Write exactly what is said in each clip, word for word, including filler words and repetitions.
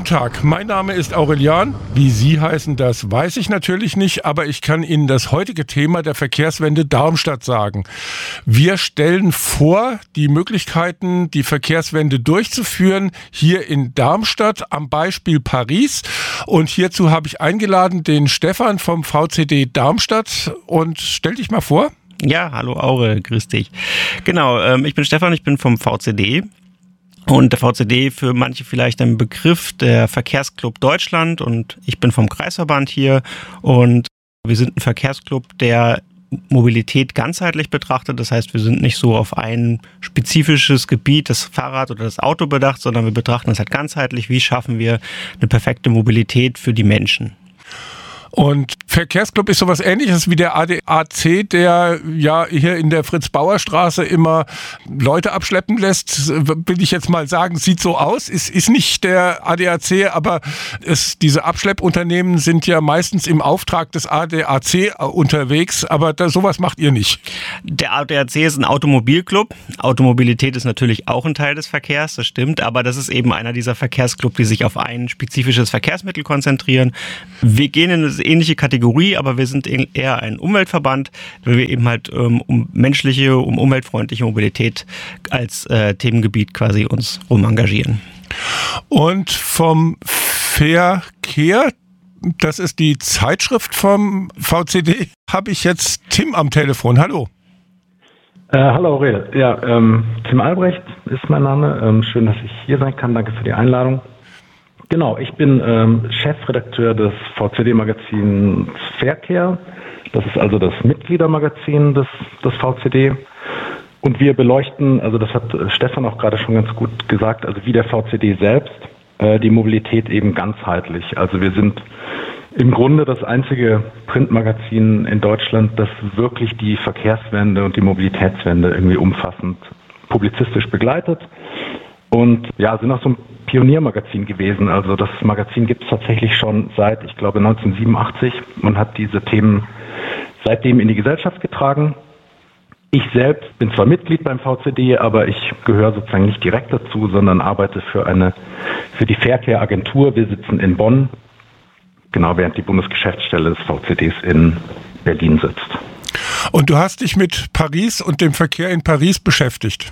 Guten Tag, mein Name ist Aurelian. Wie Sie heißen, das weiß ich natürlich nicht, aber ich kann Ihnen das heutige Thema der Verkehrswende Darmstadt sagen. Wir stellen vor, die Möglichkeiten, die Verkehrswende durchzuführen, hier in Darmstadt am Beispiel Paris. Und hierzu habe ich eingeladen den Stefan vom V C D Darmstadt. Und stell dich mal vor. Ja, hallo Aure, grüß dich. Genau, ähm, ich bin Stefan, ich bin vom V C D. Und der V C D, für manche vielleicht ein Begriff, der Verkehrsclub Deutschland, und ich bin vom Kreisverband hier und wir sind ein Verkehrsclub, der Mobilität ganzheitlich betrachtet. Das heißt, wir sind nicht so auf ein spezifisches Gebiet, das Fahrrad oder das Auto bedacht, sondern wir betrachten es halt ganzheitlich. Wie schaffen wir eine perfekte Mobilität für die Menschen? Und Verkehrsclub ist sowas Ähnliches wie der A D A C, der ja hier in der Fritz-Bauer-Straße immer Leute abschleppen lässt. Will ich jetzt mal sagen, sieht so aus. Ist, ist nicht der A D A C, aber es, diese Abschleppunternehmen sind ja meistens im Auftrag des A D A C unterwegs. Aber da, sowas macht ihr nicht. Der A D A C ist ein Automobilclub. Automobilität ist natürlich auch ein Teil des Verkehrs, das stimmt. Aber das ist eben einer dieser Verkehrsclubs, die sich auf ein spezifisches Verkehrsmittel konzentrieren. Wir gehen in eine ähnliche Kategorie, aber wir sind eher ein Umweltverband, weil wir eben halt ähm, um menschliche, um umweltfreundliche Mobilität als äh, Themengebiet quasi uns rum engagieren. Und vom Verkehr, das ist die Zeitschrift vom V C D, habe ich jetzt Tim am Telefon. Hallo. Äh, hallo Aurel. Ja, ähm, Tim Albrecht ist mein Name. Ähm, schön, dass ich hier sein kann. Danke für die Einladung. Genau, ich bin ähm, Chefredakteur des V C D-Magazins Verkehr. Das ist also das Mitgliedermagazin des, des V C D. Und wir beleuchten, also das hat Stefan auch gerade schon ganz gut gesagt, also wie der V C D selbst, äh, die Mobilität eben ganzheitlich. Also wir sind im Grunde das einzige Printmagazin in Deutschland, das wirklich die Verkehrswende und die Mobilitätswende irgendwie umfassend publizistisch begleitet. Und ja, sind auch so ein Pioniermagazin gewesen. Also das Magazin gibt es tatsächlich schon seit, ich glaube, neunzehnhundertsiebenundachtzig. Man hat diese Themen seitdem in die Gesellschaft getragen. Ich selbst bin zwar Mitglied beim V C D, aber ich gehöre sozusagen nicht direkt dazu, sondern arbeite für eine, für die Verkehr-Agentur. Wir sitzen in Bonn, genau, während die Bundesgeschäftsstelle des V C Ds in Berlin sitzt. Und du hast dich mit Paris und dem Verkehr in Paris beschäftigt?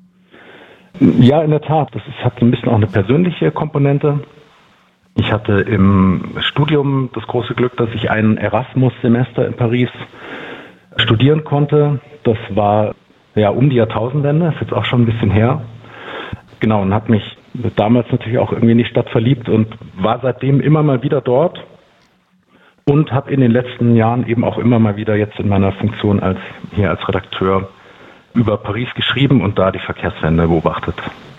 Ja, in der Tat. Das ist, hat so ein bisschen auch eine persönliche Komponente. Ich hatte im Studium das große Glück, dass ich ein Erasmus-Semester in Paris studieren konnte. Das war ja um die Jahrtausendwende, ist jetzt auch schon ein bisschen her. Genau, und habe mich damals natürlich auch irgendwie in die Stadt verliebt und war seitdem immer mal wieder dort und habe in den letzten Jahren eben auch immer mal wieder jetzt in meiner Funktion als hier als Redakteur über Paris geschrieben und da die Verkehrswende beobachtet.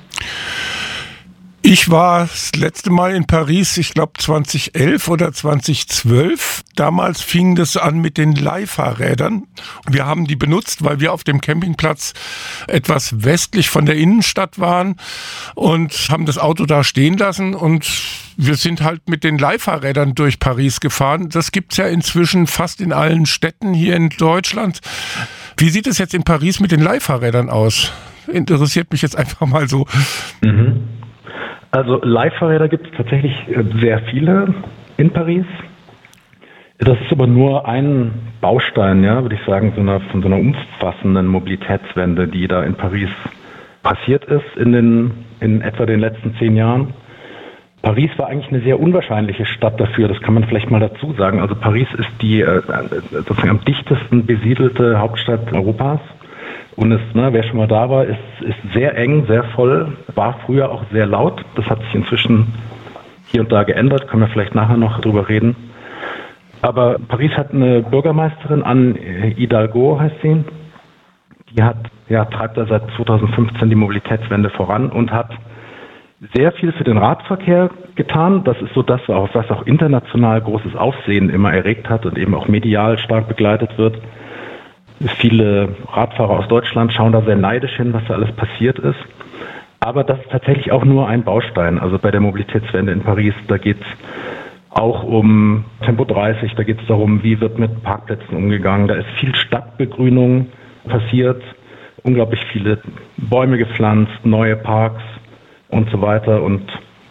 Ich war das letzte Mal in Paris, ich glaube zweitausendelf oder zweitausendzwölf. Damals fing das an mit den Leihfahrrädern. Wir haben die benutzt, weil wir auf dem Campingplatz etwas westlich von der Innenstadt waren und haben das Auto da stehen lassen und wir sind halt mit den Leihfahrrädern durch Paris gefahren. Das gibt's ja inzwischen fast in allen Städten hier in Deutschland. Wie sieht es jetzt in Paris mit den Leihfahrrädern aus? Interessiert mich jetzt einfach mal so. Mhm. Also Leihfahrräder gibt es tatsächlich sehr viele in Paris. Das ist aber nur ein Baustein, ja, würde ich sagen, so einer, von so einer umfassenden Mobilitätswende, die da in Paris passiert ist in den in etwa den letzten zehn Jahren. Paris war eigentlich eine sehr unwahrscheinliche Stadt dafür, das kann man vielleicht mal dazu sagen. Also Paris ist die äh, sozusagen am dichtesten besiedelte Hauptstadt Europas. Und es, ne, wer schon mal da war, ist, ist sehr eng, sehr voll, war früher auch sehr laut. Das hat sich inzwischen hier und da geändert, können wir vielleicht nachher noch drüber reden. Aber Paris hat eine Bürgermeisterin, Anne Hidalgo heißt sie. Die hat, ja, treibt da seit zweitausendfünfzehn die Mobilitätswende voran und hat sehr viel für den Radverkehr getan. Das ist so das, was auch international großes Aufsehen immer erregt hat und eben auch medial stark begleitet wird. Viele Radfahrer aus Deutschland schauen da sehr neidisch hin, was da alles passiert ist. Aber das ist tatsächlich auch nur ein Baustein. Also bei der Mobilitätswende in Paris, da geht es auch um Tempo dreißig, da geht es darum, wie wird mit Parkplätzen umgegangen. Da ist viel Stadtbegrünung passiert, unglaublich viele Bäume gepflanzt, neue Parks und so weiter. Und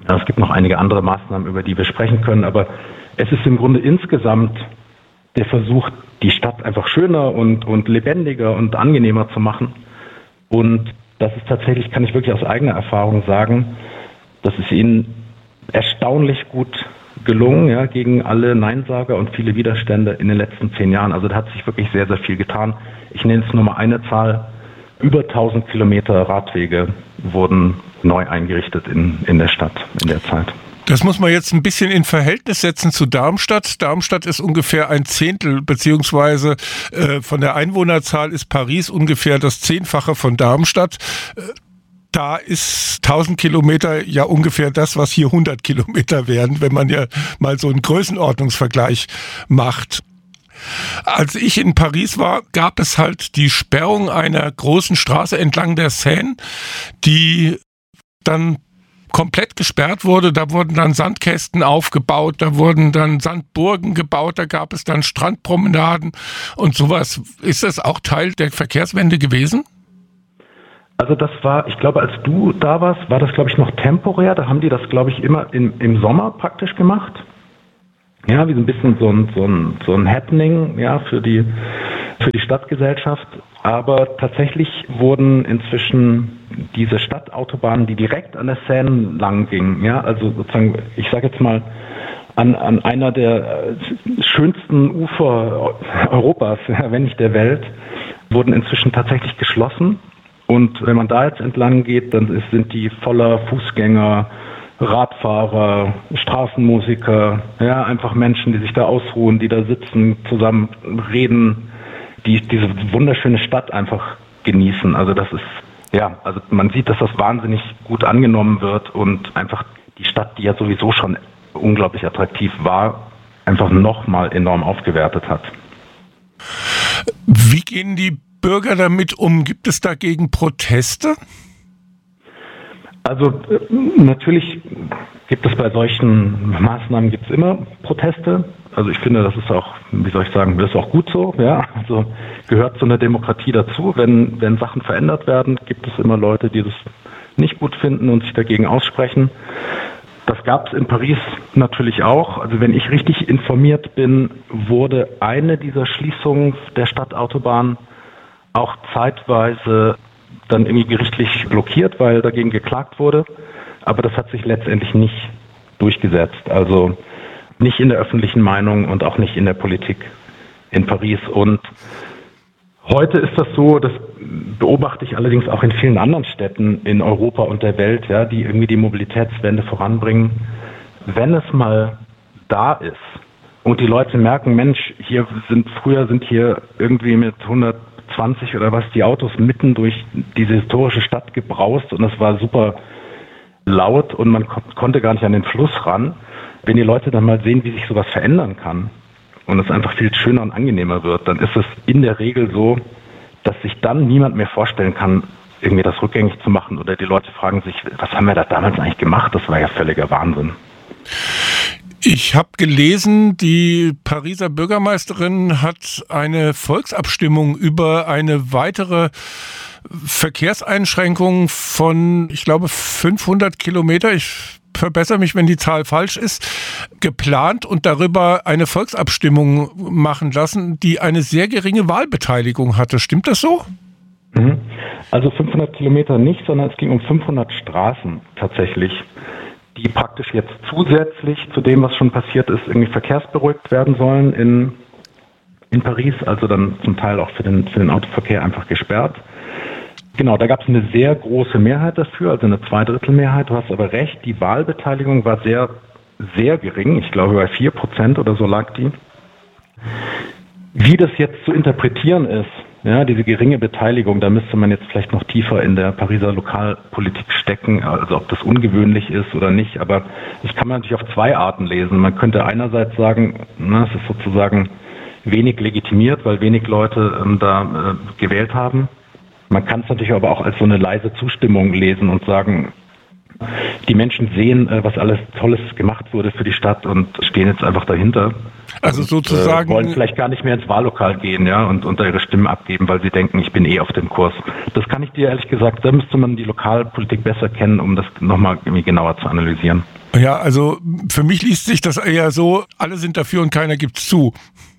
Ja, es gibt noch einige andere Maßnahmen, über die wir sprechen können, aber es ist im Grunde insgesamt der Versuch, die Stadt einfach schöner und, und lebendiger und angenehmer zu machen. Und das ist tatsächlich, kann ich wirklich aus eigener Erfahrung sagen, das ist ihnen erstaunlich gut gelungen, ja, gegen alle Neinsager und viele Widerstände in den letzten zehn Jahren. Also da hat sich wirklich sehr, sehr viel getan. Ich nenne jetzt nur mal eine Zahl. Über tausend Kilometer Radwege wurden neu eingerichtet in, in der Stadt in der Zeit. Das muss man jetzt ein bisschen in Verhältnis setzen zu Darmstadt. Darmstadt ist ungefähr ein Zehntel, beziehungsweise äh, von der Einwohnerzahl ist Paris ungefähr das Zehnfache von Darmstadt. Äh, da ist tausend Kilometer ja ungefähr das, was hier hundert Kilometer wären, wenn man ja mal so einen Größenordnungsvergleich macht. Als ich in Paris war, gab es halt die Sperrung einer großen Straße entlang der Seine, die dann komplett gesperrt wurde. Da wurden dann Sandkästen aufgebaut, da wurden dann Sandburgen gebaut, da gab es dann Strandpromenaden und sowas. Ist das auch Teil der Verkehrswende gewesen? Also das war, ich glaube, als du da warst, war das, glaube ich, noch temporär. Da haben die das, glaube ich, immer im, im Sommer praktisch gemacht. Ja, wie so ein bisschen so ein, so ein, so ein Happening, ja, für die, für die Stadtgesellschaft. Aber tatsächlich wurden inzwischen diese Stadtautobahnen, die direkt an der Seine lang gingen, ja, also sozusagen, ich sage jetzt mal, an, an einer der schönsten Ufer Europas, ja, wenn nicht der Welt, wurden inzwischen tatsächlich geschlossen. Und wenn man da jetzt entlang geht, dann ist, sind die voller Fußgänger, Radfahrer, Straßenmusiker, ja, einfach Menschen, die sich da ausruhen, die da sitzen, zusammen reden, die diese wunderschöne Stadt einfach genießen. Also das ist, ja, also man sieht, dass das wahnsinnig gut angenommen wird und einfach die Stadt, die ja sowieso schon unglaublich attraktiv war, einfach nochmal enorm aufgewertet hat. Wie gehen die Bürger damit um? Gibt es dagegen Proteste? Also natürlich gibt es bei solchen Maßnahmen gibt's immer Proteste. Also ich finde, das ist auch, wie soll ich sagen, das ist auch gut so. Ja, also gehört zu einer Demokratie dazu. Wenn wenn Sachen verändert werden, gibt es immer Leute, die das nicht gut finden und sich dagegen aussprechen. Das gab es in Paris natürlich auch. Also wenn ich richtig informiert bin, wurde eine dieser Schließungen der Stadtautobahn auch zeitweise dann irgendwie gerichtlich blockiert, weil dagegen geklagt wurde. Aber das hat sich letztendlich nicht durchgesetzt. Also nicht in der öffentlichen Meinung und auch nicht in der Politik in Paris. Und heute ist das so, das beobachte ich allerdings auch in vielen anderen Städten in Europa und der Welt, ja, die irgendwie die Mobilitätswende voranbringen. Wenn es mal da ist und die Leute merken, Mensch, hier sind früher sind hier irgendwie mit hundertzwanzig oder was die Autos mitten durch diese historische Stadt gebraust und es war super laut und man ko- konnte gar nicht an den Fluss ran. Wenn die Leute dann mal sehen, wie sich sowas verändern kann und es einfach viel schöner und angenehmer wird, dann ist es in der Regel so, dass sich dann niemand mehr vorstellen kann, irgendwie das rückgängig zu machen oder die Leute fragen sich, was haben wir da damals eigentlich gemacht? Das war ja völliger Wahnsinn. Ich habe gelesen, die Pariser Bürgermeisterin hat eine Volksabstimmung über eine weitere Verkehrseinschränkung von, ich glaube, fünfhundert Kilometer, ich verbessere mich, wenn die Zahl falsch ist, geplant und darüber eine Volksabstimmung machen lassen, die eine sehr geringe Wahlbeteiligung hatte. Stimmt das so? Also fünfhundert Kilometer nicht, sondern es ging um fünfhundert Straßen tatsächlich, die praktisch jetzt zusätzlich zu dem, was schon passiert ist, irgendwie verkehrsberuhigt werden sollen in, in Paris, also dann zum Teil auch für den, für den Autoverkehr einfach gesperrt. Genau, da gab es eine sehr große Mehrheit dafür, also eine Zweidrittelmehrheit. Du hast aber recht, die Wahlbeteiligung war sehr, sehr gering. Ich glaube, bei vier Prozent oder so lag die. Wie das jetzt zu interpretieren ist, ja, diese geringe Beteiligung, da müsste man jetzt vielleicht noch tiefer in der Pariser Lokalpolitik stecken, also ob das ungewöhnlich ist oder nicht. Aber das kann man natürlich auf zwei Arten lesen. Man könnte einerseits sagen, na, es ist sozusagen wenig legitimiert, weil wenig Leute ähm, da äh, gewählt haben. Man kann es natürlich aber auch als so eine leise Zustimmung lesen und sagen, Die Menschen sehen, was alles Tolles gemacht wurde für die Stadt und stehen jetzt einfach dahinter. Also sozusagen. Und, äh, wollen vielleicht gar nicht mehr ins Wahllokal gehen, ja, und unter ihre Stimmen abgeben, weil sie denken, ich bin eh auf dem Kurs. Das kann ich dir ehrlich gesagt, da müsste man die Lokalpolitik besser kennen, um das nochmal irgendwie genauer zu analysieren. Ja, also für mich liest sich das eher so, alle sind dafür und keiner gibt's zu.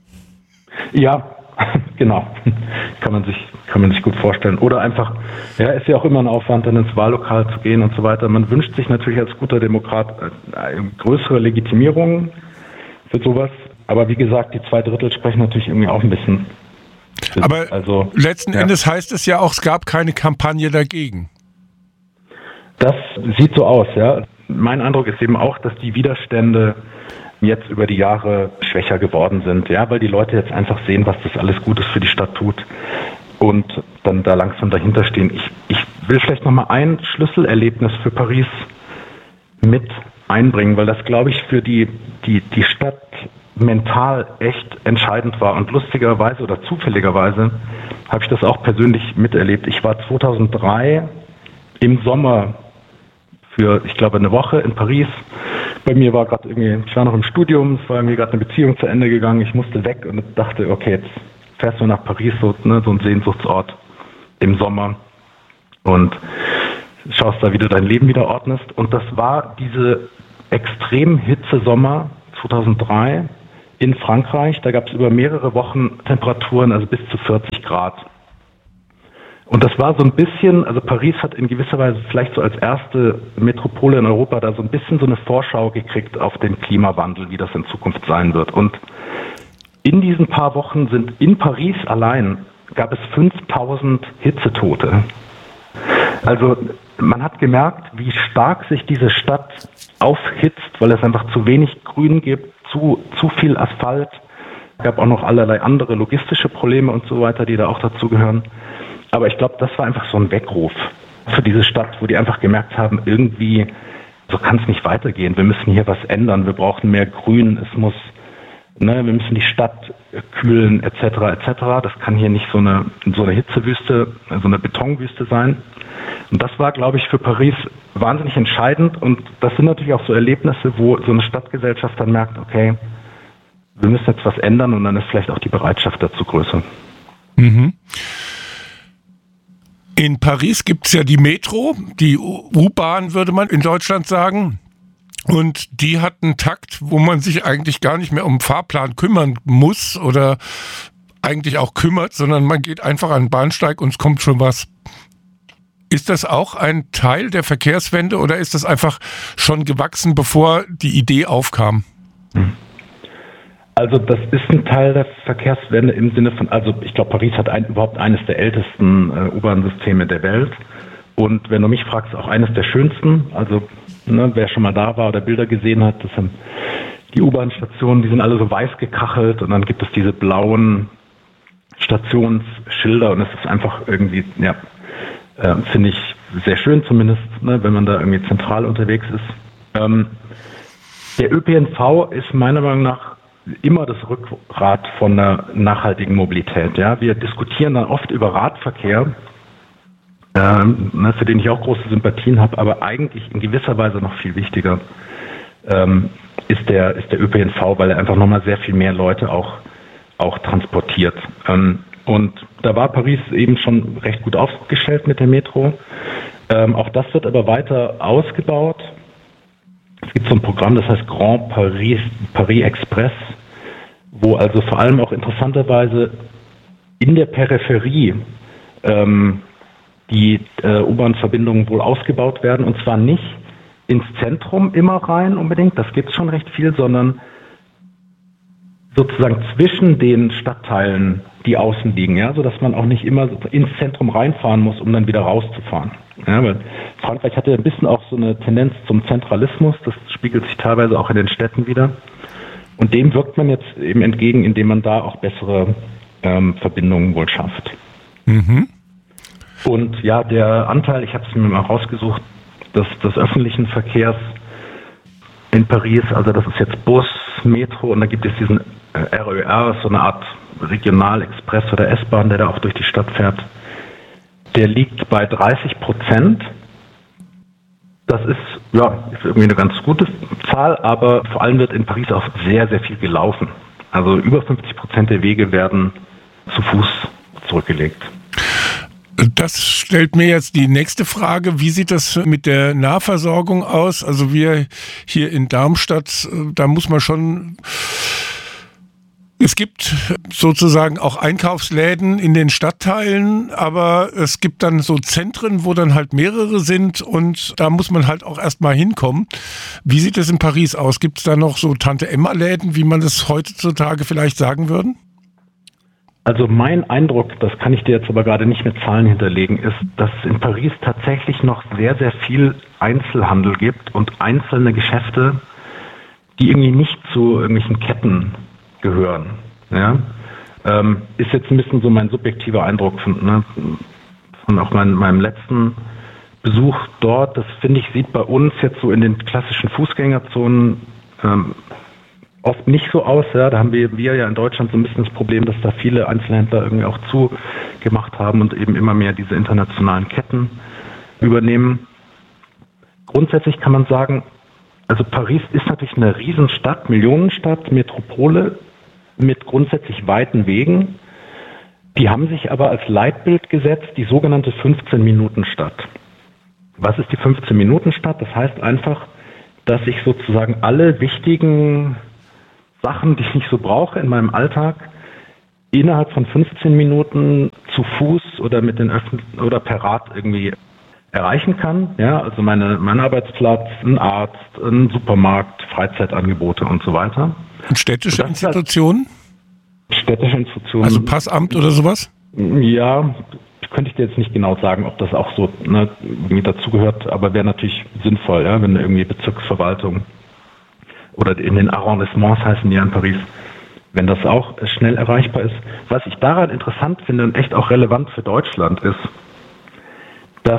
Ja, genau. Kann man sich, kann man sich gut vorstellen. Oder einfach, ja, ist ja auch immer ein Aufwand, dann ins Wahllokal zu gehen und so weiter. Man wünscht sich natürlich als guter Demokrat äh, größere Legitimierung für sowas. Aber wie gesagt, die zwei Drittel sprechen natürlich irgendwie auch ein bisschen. Aber also, letzten ja. Endes heißt es ja auch, es gab keine Kampagne dagegen. Das sieht so aus, ja. Mein Eindruck ist eben auch, dass die Widerstände jetzt über die Jahre schwächer geworden sind, ja, weil die Leute jetzt einfach sehen, was das alles Gutes für die Stadt tut und dann da langsam dahinter stehen. Ich, ich will vielleicht nochmal ein Schlüsselerlebnis für Paris mit einbringen, weil das, glaube ich, für die, die, die Stadt mental echt entscheidend war und lustigerweise oder zufälligerweise habe ich das auch persönlich miterlebt. Ich war zweitausenddrei im Sommer für, ich glaube, eine Woche in Paris. Bei mir war gerade irgendwie, ich war noch im Studium, es war irgendwie gerade eine Beziehung zu Ende gegangen, ich musste weg und dachte, okay, jetzt fährst du nach Paris, so, ne, so ein Sehnsuchtsort im Sommer und schaust da, wie du dein Leben wieder ordnest. Und das war diese extrem Hitze-Sommer zweitausenddrei in Frankreich. Da gab es über mehrere Wochen Temperaturen, also bis zu vierzig Grad. Und das war so ein bisschen, also Paris hat in gewisser Weise vielleicht so als erste Metropole in Europa da so ein bisschen so eine Vorschau gekriegt auf den Klimawandel, wie das in Zukunft sein wird. Und in diesen paar Wochen sind in Paris allein, gab es fünftausend Hitzetote. Also man hat gemerkt, wie stark sich diese Stadt aufhitzt, weil es einfach zu wenig Grün gibt, zu, zu viel Asphalt. Es gab auch noch allerlei andere logistische Probleme und so weiter, die da auch dazugehören. Aber ich glaube, das war einfach so ein Weckruf für diese Stadt, wo die einfach gemerkt haben, irgendwie, so kann es nicht weitergehen. Wir müssen hier was ändern. Wir brauchen mehr Grün. Es muss, ne, wir müssen die Stadt kühlen, et cetera, et cetera. Das kann hier nicht so eine, so eine Hitzewüste, so eine Betonwüste sein. Und das war, glaube ich, für Paris wahnsinnig entscheidend. Und das sind natürlich auch so Erlebnisse, wo so eine Stadtgesellschaft dann merkt, okay, wir müssen jetzt was ändern und dann ist vielleicht auch die Bereitschaft dazu größer. Mhm. In Paris gibt es ja die Metro, die U-Bahn würde man in Deutschland sagen. Und die hat einen Takt, wo man sich eigentlich gar nicht mehr um den Fahrplan kümmern muss oder eigentlich auch kümmert, sondern man geht einfach an den Bahnsteig und es kommt schon was. Ist das auch ein Teil der Verkehrswende oder ist das einfach schon gewachsen, bevor die Idee aufkam? Also das ist ein Teil der Verkehrswende im Sinne von, also ich glaube, Paris hat ein, überhaupt eines der ältesten äh, U-Bahn-Systeme der Welt und wenn du mich fragst, auch eines der schönsten. Also ne, wer schon mal da war oder Bilder gesehen hat, das sind die U-Bahn-Stationen, die sind alle so weiß gekachelt und dann gibt es diese blauen Stationsschilder und es ist einfach irgendwie, ja, äh, finde ich sehr schön zumindest, ne, wenn man da irgendwie zentral unterwegs ist. Ähm, der Ö P N V ist meiner Meinung nach immer das Rückgrat von der nachhaltigen Mobilität. Ja, wir diskutieren dann oft über Radverkehr, ähm, ne, für den ich auch große Sympathien habe, aber eigentlich in gewisser Weise noch viel wichtiger ähm, ist der ist der Ö P N V, weil er einfach nochmal sehr viel mehr Leute auch auch transportiert. Ähm, und da war Paris eben schon recht gut aufgestellt mit der Metro. Ähm, auch das wird aber weiter ausgebaut. Es gibt so ein Programm, das heißt Grand Paris, Paris Express, wo also vor allem auch interessanterweise in der Peripherie ähm, die äh, U-Bahn-Verbindungen wohl ausgebaut werden. Und zwar nicht ins Zentrum immer rein unbedingt, das gibt es schon recht viel, sondern sozusagen zwischen den Stadtteilen, die außen liegen, ja, sodass man auch nicht immer ins Zentrum reinfahren muss, um dann wieder rauszufahren. Ja, weil Frankreich hatte ein bisschen auch so eine Tendenz zum Zentralismus, das spiegelt sich teilweise auch in den Städten wieder. Und dem wirkt man jetzt eben entgegen, indem man da auch bessere ähm, Verbindungen wohl schafft. Mhm. Und ja, der Anteil, ich habe es mir mal rausgesucht, des, des öffentlichen Verkehrs in Paris, also das ist jetzt Bus, Metro und da gibt es diesen äh, R Ö R, so eine Art Regionalexpress oder S-Bahn, der da auch durch die Stadt fährt. Der liegt bei dreißig Prozent Das ist, ja, ist irgendwie eine ganz gute Zahl, aber vor allem wird in Paris auch sehr, sehr viel gelaufen. Also über fünfzig Prozent der Wege werden zu Fuß zurückgelegt. Das stellt mir jetzt die nächste Frage. Wie sieht das mit der Nahversorgung aus? Also wir hier in Darmstadt, da muss man schon... Es gibt sozusagen auch Einkaufsläden in den Stadtteilen, aber es gibt dann so Zentren, wo dann halt mehrere sind und da muss man halt auch erstmal hinkommen. Wie sieht es in Paris aus? Gibt es da noch so Tante-Emma-Läden, wie man das heutzutage vielleicht sagen würde? Also mein Eindruck, das kann ich dir jetzt aber gerade nicht mit Zahlen hinterlegen, ist, dass es in Paris tatsächlich noch sehr, sehr viel Einzelhandel gibt und einzelne Geschäfte, die irgendwie nicht zu irgendwelchen Ketten gehören. Ja? Ähm, ist jetzt ein bisschen so mein subjektiver Eindruck von, ne, von auch mein, meinem letzten Besuch dort. Das finde ich, sieht bei uns jetzt so in den klassischen Fußgängerzonen ähm, oft nicht so aus. Ja? Da haben wir, wir ja in Deutschland so ein bisschen das Problem, dass da viele Einzelhändler irgendwie auch zugemacht haben und eben immer mehr diese internationalen Ketten übernehmen. Grundsätzlich kann man sagen, also Paris ist natürlich eine Riesenstadt, Millionenstadt, Metropole mit grundsätzlich weiten Wegen. Die haben sich aber als Leitbild gesetzt, die sogenannte fünfzehn-Minuten-Stadt. Was ist die fünfzehn-Minuten-Stadt? Das heißt einfach, dass ich sozusagen alle wichtigen Sachen, die ich so brauche in meinem Alltag, innerhalb von fünfzehn Minuten zu Fuß oder mit den Öffn- oder per Rad irgendwie erreichen kann. Ja, also meine, mein Arbeitsplatz, ein Arzt, ein Supermarkt, Freizeitangebote und so weiter. Und städtische Institutionen? Städtische Institutionen. Also Passamt oder sowas? Ja, könnte ich dir jetzt nicht genau sagen, ob das auch so, ne, irgendwie dazugehört, aber wäre natürlich sinnvoll, ja, wenn irgendwie Bezirksverwaltung oder in den Arrondissements heißen die ja in Paris, wenn das auch schnell erreichbar ist. Was ich daran interessant finde und echt auch relevant für Deutschland ist, dass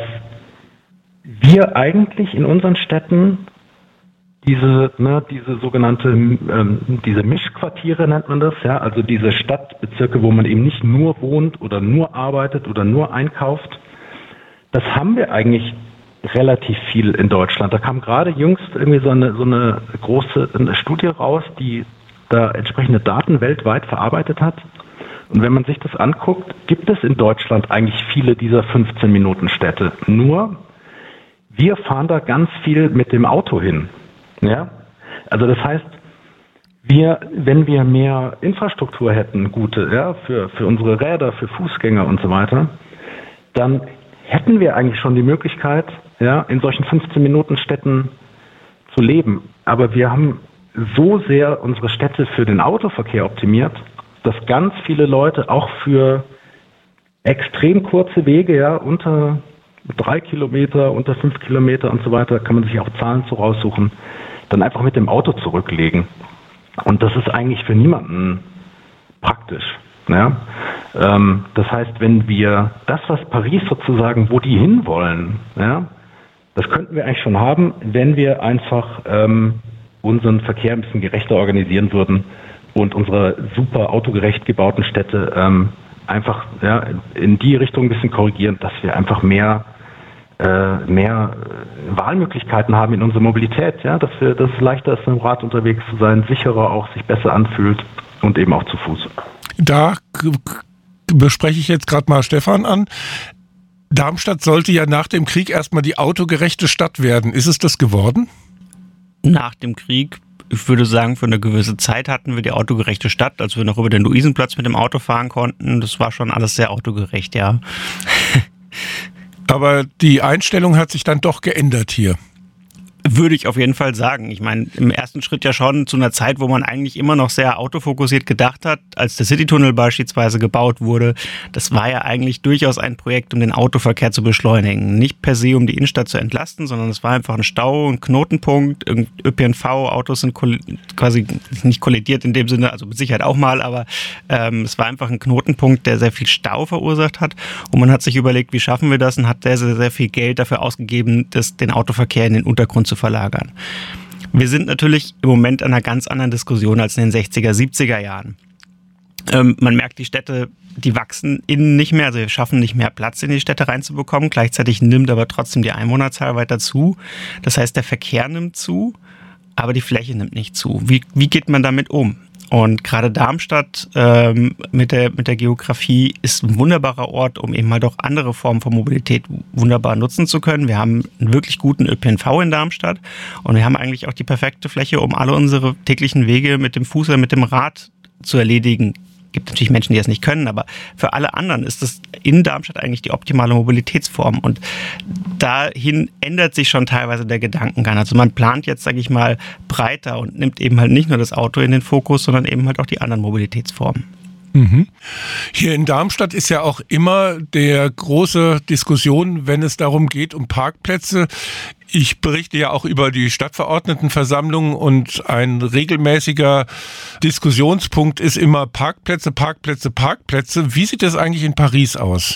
wir eigentlich in unseren Städten diese, ne, diese sogenannte, ähm, diese Mischquartiere nennt man das, ja, also diese Stadtbezirke, wo man eben nicht nur wohnt oder nur arbeitet oder nur einkauft, das haben wir eigentlich relativ viel in Deutschland. Da kam gerade jüngst irgendwie so eine, so eine große eine Studie raus, die da entsprechende Daten weltweit verarbeitet hat. Und wenn man sich das anguckt, gibt es in Deutschland eigentlich viele dieser fünfzehn-Minuten-Städte. Nur, wir fahren da ganz viel mit dem Auto hin. Ja? Also das heißt, wir, wenn wir mehr Infrastruktur hätten, gute, ja, für, für unsere Räder, für Fußgänger und so weiter, dann hätten wir eigentlich schon die Möglichkeit, ja, in solchen fünfzehn-Minuten-Städten zu leben. Aber wir haben so sehr unsere Städte für den Autoverkehr optimiert, dass ganz viele Leute auch für extrem kurze Wege, ja, unter drei Kilometer, unter fünf Kilometer und so weiter, kann man sich auch Zahlen zu raussuchen, dann einfach mit dem Auto zurücklegen. Und das ist eigentlich für niemanden praktisch. Ja? Ähm, das heißt, wenn wir das, was Paris sozusagen, wo die hinwollen, ja, das könnten wir eigentlich schon haben, wenn wir einfach ähm, unseren Verkehr ein bisschen gerechter organisieren würden und unsere super autogerecht gebauten Städte ähm, einfach ja, in die Richtung ein bisschen korrigieren, dass wir einfach mehr äh, mehr Wahlmöglichkeiten haben in unserer Mobilität, ja, dass wir, dass es leichter ist, mit dem Rad unterwegs zu sein, sicherer auch, sich besser anfühlt und eben auch zu Fuß. Da bespreche ich jetzt gerade mal Stefan an. Darmstadt sollte ja nach dem Krieg erstmal die autogerechte Stadt werden. Ist es das geworden? Nach dem Krieg, ich würde sagen, für eine gewisse Zeit hatten wir die autogerechte Stadt, als wir noch über den Luisenplatz mit dem Auto fahren konnten. Das war schon alles sehr autogerecht, ja. Aber die Einstellung hat sich dann doch geändert hier. Würde ich auf jeden Fall sagen. Ich meine, im ersten Schritt ja schon zu einer Zeit, wo man eigentlich immer noch sehr autofokussiert gedacht hat, als der Citytunnel beispielsweise gebaut wurde. Das war ja eigentlich durchaus ein Projekt, um den Autoverkehr zu beschleunigen. Nicht per se, um die Innenstadt zu entlasten, sondern es war einfach ein Stau, ein Knotenpunkt. Ö P N V-Autos sind quasi nicht kollidiert in dem Sinne, also mit Sicherheit auch mal, aber ähm, es war einfach ein Knotenpunkt, der sehr viel Stau verursacht hat. Und man hat sich überlegt, wie schaffen wir das, und hat sehr, sehr, sehr viel Geld dafür ausgegeben, das, den Autoverkehr in den Untergrund zu verlagern. Wir sind natürlich im Moment an einer ganz anderen Diskussion als in den sechziger, siebziger Jahren. Ähm, man merkt, die Städte, die wachsen innen nicht mehr, also wir schaffen nicht mehr Platz in die Städte reinzubekommen. Gleichzeitig nimmt aber trotzdem die Einwohnerzahl weiter zu. Das heißt, der Verkehr nimmt zu, aber die Fläche nimmt nicht zu. Wie, wie geht man damit um? Und gerade Darmstadt ähm, mit der, mit der Geografie ist ein wunderbarer Ort, um eben halt auch andere Formen von Mobilität wunderbar nutzen zu können. Wir haben einen wirklich guten Ö P N V in Darmstadt und wir haben eigentlich auch die perfekte Fläche, um alle unsere täglichen Wege mit dem Fuß oder mit dem Rad zu erledigen. Es gibt natürlich Menschen, die das nicht können, aber für alle anderen ist das in Darmstadt eigentlich die optimale Mobilitätsform. Und dahin ändert sich schon teilweise der Gedankengang. Also man plant jetzt, sage ich mal, breiter und nimmt eben halt nicht nur das Auto in den Fokus, sondern eben halt auch die anderen Mobilitätsformen. Mhm. Hier in Darmstadt ist ja auch immer der große Diskussion, wenn es darum geht, um Parkplätze. Ich berichte ja auch über die Stadtverordnetenversammlung und ein regelmäßiger Diskussionspunkt ist immer Parkplätze, Parkplätze, Parkplätze. Wie sieht das eigentlich in Paris aus?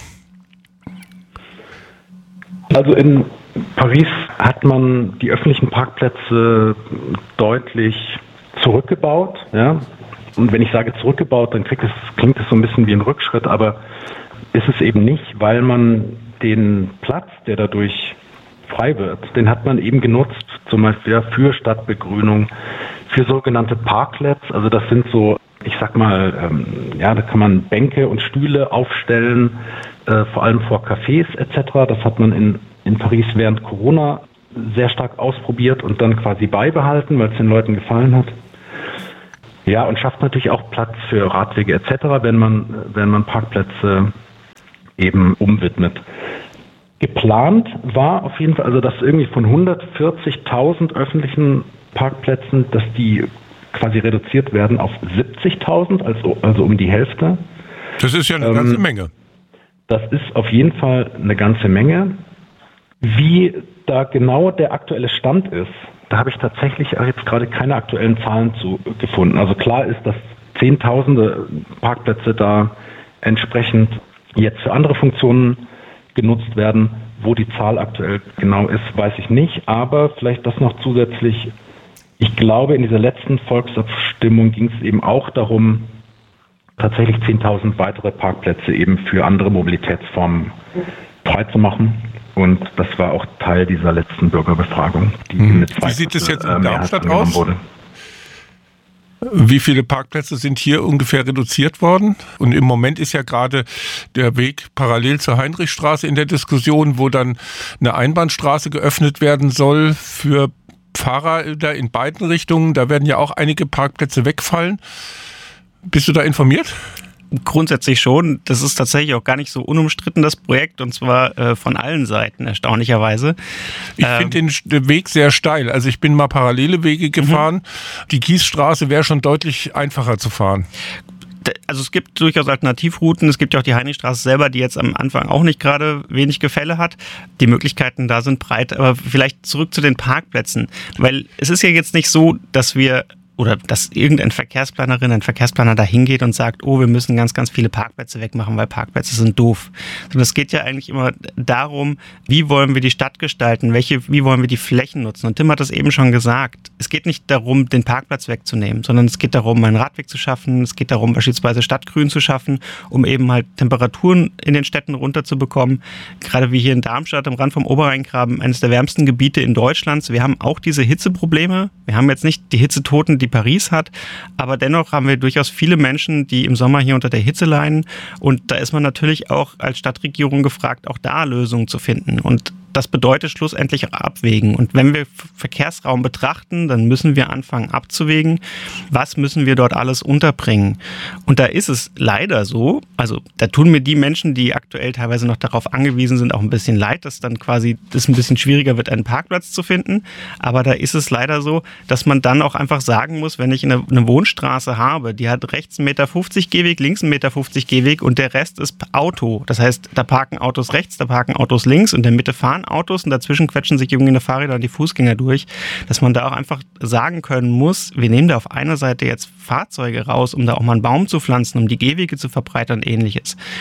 Also in Paris hat man die öffentlichen Parkplätze deutlich zurückgebaut, ja. Und wenn ich sage zurückgebaut, dann klingt es, klingt es so ein bisschen wie ein Rückschritt, aber ist es eben nicht, weil man den Platz, der dadurch frei wird, den hat man eben genutzt, zum Beispiel ja, für Stadtbegrünung, für sogenannte Parklets. Also das sind so, ich sag mal, ähm, ja, da kann man Bänke und Stühle aufstellen, äh, vor allem vor Cafés et cetera. Das hat man in, in Paris während Corona sehr stark ausprobiert und dann quasi beibehalten, weil es den Leuten gefallen hat. Ja, und schafft natürlich auch Platz für Radwege et cetera, wenn man, wenn man Parkplätze eben umwidmet. Geplant war auf jeden Fall, also dass irgendwie von hundertvierzigtausend öffentlichen Parkplätzen, dass die quasi reduziert werden auf siebzigtausend, also, also um die Hälfte. Das ist ja eine ähm, ganze Menge. Das ist auf jeden Fall eine ganze Menge. Wie da genau der aktuelle Stand ist, da habe ich tatsächlich jetzt gerade keine aktuellen Zahlen zu gefunden. Also klar ist, dass Zehntausende Parkplätze da entsprechend jetzt für andere Funktionen genutzt werden. Wo die Zahl aktuell genau ist, weiß ich nicht. Aber vielleicht das noch zusätzlich. Ich glaube, in dieser letzten Volksabstimmung ging es eben auch darum, tatsächlich zehntausend weitere Parkplätze eben für andere Mobilitätsformen freizumachen. Und das war auch Teil dieser letzten Bürgerbefragung. Die hm. Wie sieht es jetzt in Darmstadt aus? Wurde. Wie viele Parkplätze sind hier ungefähr reduziert worden? Und im Moment ist ja gerade der Weg parallel zur Heinrichstraße in der Diskussion, wo dann eine Einbahnstraße geöffnet werden soll für Fahrräder in beiden Richtungen. Da werden ja auch einige Parkplätze wegfallen. Bist du da informiert? Grundsätzlich schon. Das ist tatsächlich auch gar nicht so unumstritten, das Projekt, und zwar äh, von allen Seiten, erstaunlicherweise. Ich ähm, finde den Weg sehr steil. Also ich bin mal parallele Wege gefahren. Mhm. Die Kiesstraße wäre schon deutlich einfacher zu fahren. Also es gibt durchaus Alternativrouten. Es gibt ja auch die Heinrichstraße selber, die jetzt am Anfang auch nicht gerade wenig Gefälle hat. Die Möglichkeiten da sind breit. Aber vielleicht zurück zu den Parkplätzen. Weil es ist ja jetzt nicht so, dass wir oder dass irgendein Verkehrsplanerin, ein Verkehrsplaner da hingeht und sagt, oh, wir müssen ganz, ganz viele Parkplätze wegmachen, weil Parkplätze sind doof. Sondern es geht ja eigentlich immer darum, wie wollen wir die Stadt gestalten, welche, wie wollen wir die Flächen nutzen. Und Tim hat das eben schon gesagt. Es geht nicht darum, den Parkplatz wegzunehmen, sondern es geht darum, einen Radweg zu schaffen. Es geht darum, beispielsweise Stadtgrün zu schaffen, um eben halt Temperaturen in den Städten runterzubekommen. Gerade wie hier in Darmstadt am Rand vom Oberrheingraben, eines der wärmsten Gebiete in Deutschlands. Wir haben auch diese Hitzeprobleme. Wir haben jetzt nicht die Hitzetoten, die Paris hat, aber dennoch haben wir durchaus viele Menschen, die im Sommer hier unter der Hitze leiden, und da ist man natürlich auch als Stadtregierung gefragt, auch da Lösungen zu finden, und das bedeutet schlussendlich abwägen. Und wenn wir Verkehrsraum betrachten, dann müssen wir anfangen abzuwägen, was müssen wir dort alles unterbringen. Und da ist es leider so, also da tun mir die Menschen, die aktuell teilweise noch darauf angewiesen sind, auch ein bisschen leid, dass dann quasi es ein bisschen schwieriger wird, einen Parkplatz zu finden. Aber da ist es leider so, dass man dann auch einfach sagen muss, wenn ich eine, eine Wohnstraße habe, die hat rechts einen Meter fünfzig Gehweg, links einen Meter fünfzig Gehweg und der Rest ist Auto. Das heißt, da parken Autos rechts, da parken Autos links und in der Mitte fahren Autos und dazwischen quetschen sich irgendwie eine Fahrräder und die Fußgänger durch, dass man da auch einfach sagen können muss, wir nehmen da auf einer Seite jetzt Fahrzeuge raus, um da auch mal einen Baum zu pflanzen, um die Gehwege zu verbreitern und ähnliches.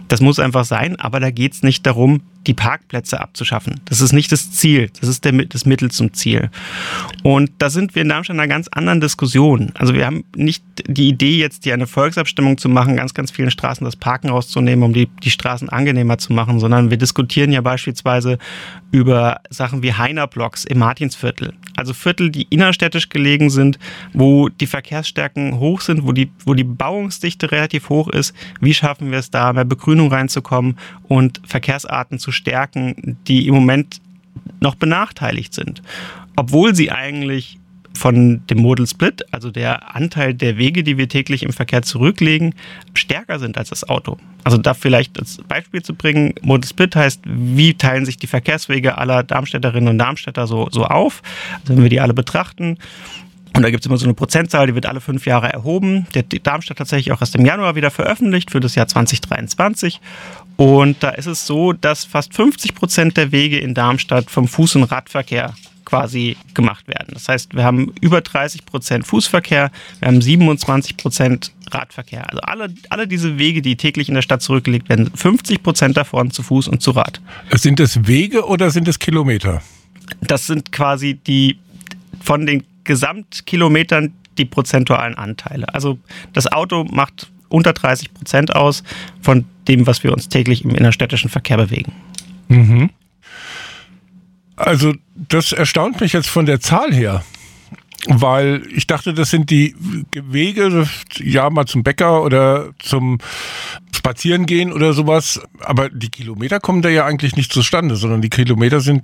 Das muss einfach sein, aber da geht es nicht darum, die Parkplätze abzuschaffen. Das ist nicht das Ziel, das ist der, das Mittel zum Ziel. Und da sind wir in Darmstadt in einer ganz anderen Diskussion. Also wir haben nicht die Idee, jetzt hier eine Volksabstimmung zu machen, ganz, ganz vielen Straßen das Parken rauszunehmen, um die, die Straßen angenehmer zu machen, sondern wir diskutieren ja beispielsweise über Sachen wie Heiner-Blocks im Martinsviertel. Also Viertel, die innerstädtisch gelegen sind, wo die Verkehrsstärken hoch sind, wo die, wo die Bebauungsdichte relativ hoch ist. Wie schaffen wir es da, mehr Begrünung reinzukommen und Verkehrsarten zu stärken, die im Moment noch benachteiligt sind. Obwohl sie eigentlich von dem Modal Split, also der Anteil der Wege, die wir täglich im Verkehr zurücklegen, stärker sind als das Auto. Also da vielleicht als Beispiel zu bringen, Modal Split heißt, wie teilen sich die Verkehrswege aller Darmstädterinnen und Darmstädter so, so auf? Also wenn wir die alle betrachten, und da gibt es immer so eine Prozentzahl, die wird alle fünf Jahre erhoben. Der Darmstadt tatsächlich auch erst im Januar wieder veröffentlicht für das Jahr zwanzig dreiundzwanzig. Und da ist es so, dass fast fünfzig Prozent der Wege in Darmstadt vom Fuß- und Radverkehr quasi gemacht werden. Das heißt, wir haben über dreißig Prozent Fußverkehr, wir haben siebenundzwanzig Prozent Radverkehr. Also alle, alle diese Wege, die täglich in der Stadt zurückgelegt werden, fünfzig Prozent davon zu Fuß und zu Rad. Sind es Wege oder sind es Kilometer? Das sind quasi die von den Gesamtkilometern die prozentualen Anteile. Also das Auto macht unter dreißig Prozent aus von dem, was wir uns täglich im innerstädtischen Verkehr bewegen. Mhm. Also das erstaunt mich jetzt von der Zahl her, weil ich dachte, das sind die Wege, ja mal zum Bäcker oder zum Spazierengehen oder sowas, aber die Kilometer kommen da ja eigentlich nicht zustande, sondern die Kilometer sind,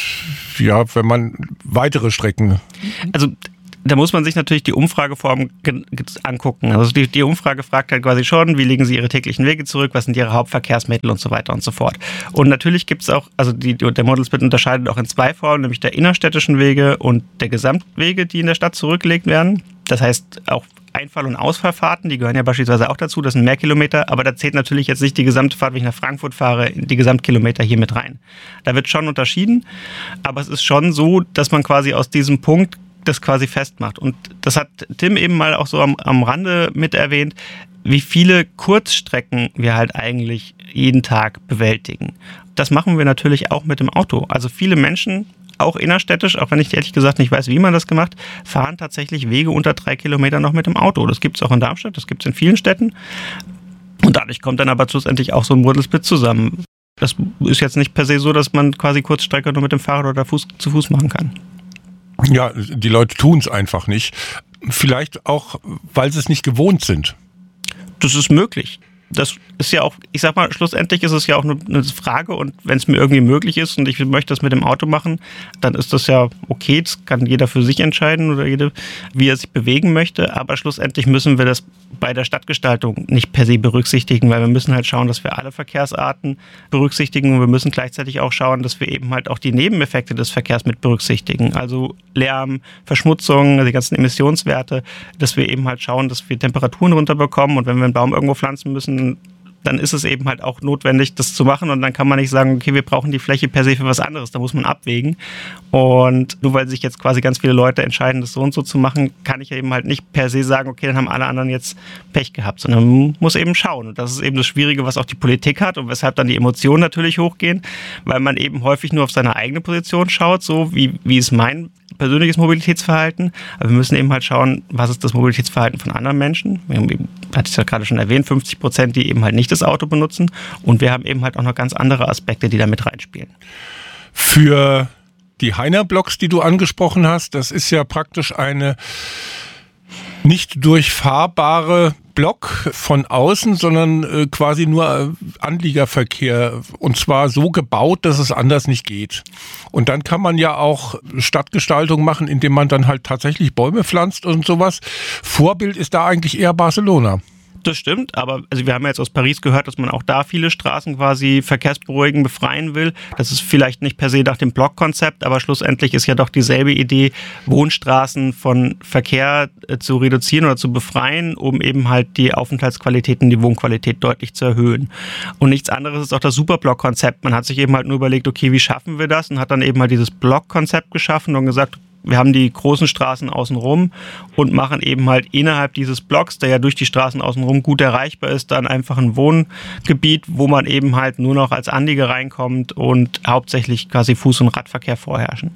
ja, wenn man weitere Strecken... Also da muss man sich natürlich die Umfrageform ge- angucken. Also die, die Umfrage fragt halt quasi schon, wie legen Sie Ihre täglichen Wege zurück, was sind Ihre Hauptverkehrsmittel und so weiter und so fort. Und natürlich gibt es auch, also die, der Modal Split unterscheidet auch in zwei Formen, nämlich der innerstädtischen Wege und der Gesamtwege, die in der Stadt zurückgelegt werden. Das heißt auch Einfall- und Ausfallfahrten, die gehören ja beispielsweise auch dazu, das sind mehr Kilometer, aber da zählt natürlich jetzt nicht die gesamte Fahrt, wenn ich nach Frankfurt fahre, die Gesamtkilometer hier mit rein. Da wird schon unterschieden, aber es ist schon so, dass man quasi aus diesem Punkt das quasi festmacht. Und das hat Tim eben mal auch so am, am Rande mit erwähnt, wie viele Kurzstrecken wir halt eigentlich jeden Tag bewältigen. Das machen wir natürlich auch mit dem Auto. Also viele Menschen, auch innerstädtisch, auch wenn ich ehrlich gesagt nicht weiß, wie man das gemacht, fahren tatsächlich Wege unter drei Kilometer noch mit dem Auto. Das gibt es auch in Darmstadt, das gibt es in vielen Städten. Und dadurch kommt dann aber schlussendlich auch so ein Modal Split zusammen. Das ist jetzt nicht per se so, dass man quasi Kurzstrecke nur mit dem Fahrrad oder Fuß, zu Fuß machen kann. Ja, die Leute tun es einfach nicht. Vielleicht auch, weil sie es nicht gewohnt sind. Das ist möglich. Das ist ja auch, ich sag mal, schlussendlich ist es ja auch eine Frage und wenn es mir irgendwie möglich ist und ich möchte das mit dem Auto machen, dann ist das ja okay, das kann jeder für sich entscheiden oder jede, wie er sich bewegen möchte, aber schlussendlich müssen wir das bei der Stadtgestaltung nicht per se berücksichtigen, weil wir müssen halt schauen, dass wir alle Verkehrsarten berücksichtigen und wir müssen gleichzeitig auch schauen, dass wir eben halt auch die Nebeneffekte des Verkehrs mit berücksichtigen, also Lärm, Verschmutzung, die ganzen Emissionswerte, dass wir eben halt schauen, dass wir Temperaturen runterbekommen und wenn wir einen Baum irgendwo pflanzen müssen, dann ist es eben halt auch notwendig, das zu machen und dann kann man nicht sagen, okay, wir brauchen die Fläche per se für was anderes, da muss man abwägen und nur weil sich jetzt quasi ganz viele Leute entscheiden, das so und so zu machen, kann ich eben halt nicht per se sagen, okay, dann haben alle anderen jetzt Pech gehabt, sondern man muss eben schauen und das ist eben das Schwierige, was auch die Politik hat und weshalb dann die Emotionen natürlich hochgehen, weil man eben häufig nur auf seine eigene Position schaut, so wie, wie ist mein persönliches Mobilitätsverhalten, aber wir müssen eben halt schauen, was ist das Mobilitätsverhalten von anderen Menschen. Wir haben eben, hatte ich ja gerade schon erwähnt, fünfzig Prozent, die eben halt nicht das Auto benutzen und wir haben eben halt auch noch ganz andere Aspekte, die da mit reinspielen. Für die Heiner-Blocks, die du angesprochen hast, das ist ja praktisch eine nicht durchfahrbare Block von außen, sondern äh, quasi nur äh, Anliegerverkehr und zwar so gebaut, dass es anders nicht geht. Und dann kann man ja auch Stadtgestaltung machen, indem man dann halt tatsächlich Bäume pflanzt und sowas. Vorbild ist da eigentlich eher Barcelona. Das stimmt, aber also wir haben ja jetzt aus Paris gehört, dass man auch da viele Straßen quasi verkehrsberuhigend befreien will. Das ist vielleicht nicht per se nach dem Blockkonzept, aber schlussendlich ist ja doch dieselbe Idee, Wohnstraßen von Verkehr äh, zu reduzieren oder zu befreien, um eben halt die Aufenthaltsqualität und die Wohnqualität deutlich zu erhöhen. Und nichts anderes ist auch das Superblock-Konzept. Man hat sich eben halt nur überlegt, okay, wie schaffen wir das? Und hat dann eben halt dieses Blockkonzept geschaffen und gesagt, wir haben die großen Straßen außenrum und machen eben halt innerhalb dieses Blocks, der ja durch die Straßen außenrum gut erreichbar ist, dann einfach ein Wohngebiet, wo man eben halt nur noch als Anlieger reinkommt und hauptsächlich quasi Fuß- und Radverkehr vorherrschen.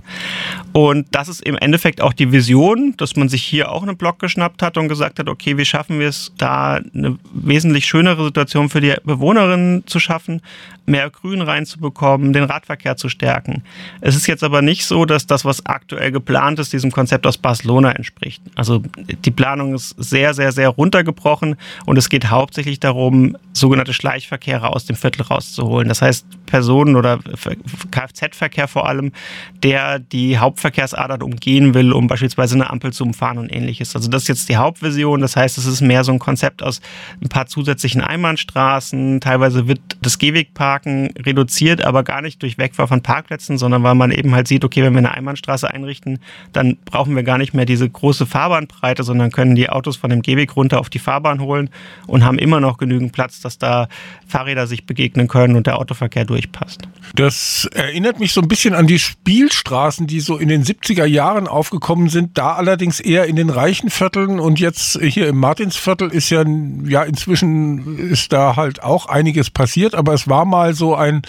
Und das ist im Endeffekt auch die Vision, dass man sich hier auch einen Block geschnappt hat und gesagt hat, okay, wie schaffen wir es, da eine wesentlich schönere Situation für die Bewohnerinnen zu schaffen, mehr Grün reinzubekommen, den Radverkehr zu stärken. Es ist jetzt aber nicht so, dass das, was aktuell geplant ist, diesem Konzept aus Barcelona entspricht. Also die Planung ist sehr, sehr, sehr runtergebrochen und es geht hauptsächlich darum, sogenannte Schleichverkehre aus dem Viertel rauszuholen. Das heißt, Personen- oder Kfz-Verkehr vor allem, der die Hauptverkehrsadern umgehen will, um beispielsweise eine Ampel zu umfahren und ähnliches. Also das ist jetzt die Hauptvision. Das heißt, es ist mehr so ein Konzept aus ein paar zusätzlichen Einbahnstraßen. Teilweise wird das Gehwegparken reduziert, aber gar nicht durch Wegfall von Parkplätzen, sondern weil man eben halt sieht, okay, wenn wir eine Einbahnstraße einrichten, dann brauchen wir gar nicht mehr diese große Fahrbahnbreite, sondern können die Autos von dem Gehweg runter auf die Fahrbahn holen und haben immer noch genügend Platz, dass da Fahrräder sich begegnen können und der Autoverkehr durchpasst. Das erinnert mich so ein bisschen an die Spielstraßen, die so in den siebziger Jahren aufgekommen sind, da allerdings eher in den reichen Vierteln und jetzt hier im Martinsviertel ist ja, ja inzwischen ist da halt auch einiges passiert, aber es war mal so ein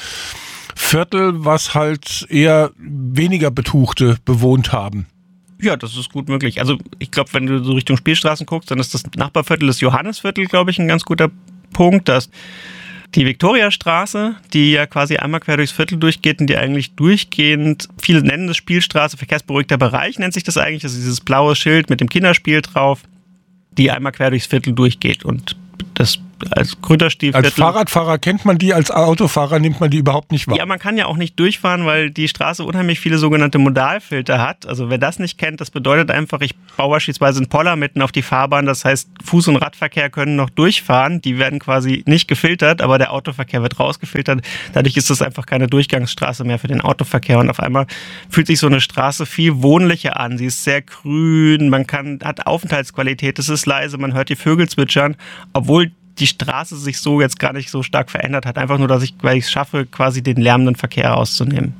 Viertel, was halt eher weniger Betuchte bewohnt haben. Ja, das ist gut möglich. Also ich glaube, wenn du so Richtung Spielstraßen guckst, dann ist das Nachbarviertel, das Johannisviertel, glaube ich, ein ganz guter Punkt. Das die Viktoriastraße, die ja quasi einmal quer durchs Viertel durchgeht und die eigentlich durchgehend, viele nennen das Spielstraße, verkehrsberuhigter Bereich nennt sich das eigentlich, das ist dieses blaue Schild mit dem Kinderspiel drauf, die einmal quer durchs Viertel durchgeht und das als Gründerstiefviertel. Als Fahrradfahrer kennt man die, als Autofahrer nimmt man die überhaupt nicht wahr. Ja, man kann ja auch nicht durchfahren, weil die Straße unheimlich viele sogenannte Modalfilter hat. Also wer das nicht kennt, das bedeutet einfach, ich baue beispielsweise einen Poller mitten auf die Fahrbahn. Das heißt, Fuß- und Radverkehr können noch durchfahren. Die werden quasi nicht gefiltert, aber der Autoverkehr wird rausgefiltert. Dadurch ist das einfach keine Durchgangsstraße mehr für den Autoverkehr. Und auf einmal fühlt sich so eine Straße viel wohnlicher an. Sie ist sehr grün, man kann, hat Aufenthaltsqualität, es ist leise, man hört die Vögel zwitschern, obwohl die Straße sich so jetzt gar nicht so stark verändert hat. Einfach nur, dass ich, weil ich es schaffe, quasi den lärmenden Verkehr auszunehmen.